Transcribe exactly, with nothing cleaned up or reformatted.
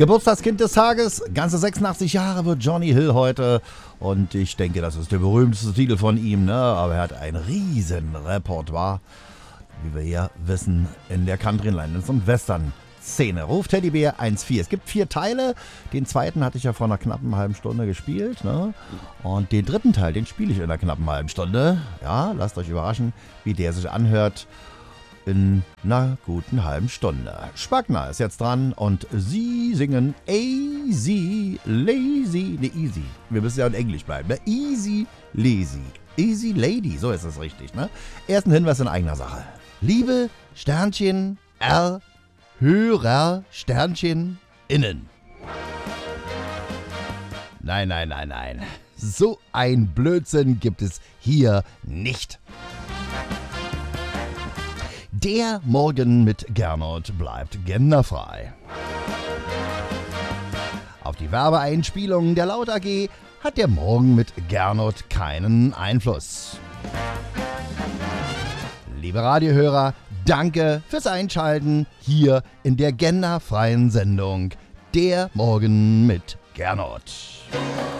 Geburtstagskind des Tages, ganze sechsundachtzig Jahre wird Johnny Hill heute. Und ich denke, das ist der berühmteste Titel von ihm, ne? Aber er hat ein riesen Repertoire, wie wir ja wissen, in der Country, Landings und Western-Szene. Ruf Teddybär eins vier. Es gibt vier Teile. Den zweiten hatte ich ja vor einer knappen halben Stunde gespielt, ne? Und den dritten Teil, den spiele ich in einer knappen halben Stunde. Ja, lasst euch überraschen, wie der sich anhört. In einer guten halben Stunde. Spagna ist jetzt dran und sie singen Easy Lazy, ne Easy. Wir müssen ja in Englisch bleiben, ne? Easy Lazy. Easy Lady, so ist es richtig, ne? Erst ein Hinweis in eigener Sache. Liebe Sternchen R, Hörer Sternchen innen. Nein, nein, nein, nein. So ein Blödsinn gibt es hier nicht. Der Morgen mit Gernot bleibt genderfrei. Auf die Werbeeinspielungen der Laut A G hat der Morgen mit Gernot keinen Einfluss. Liebe Radiohörer, danke fürs Einschalten hier in der genderfreien Sendung Der Morgen mit Gernot.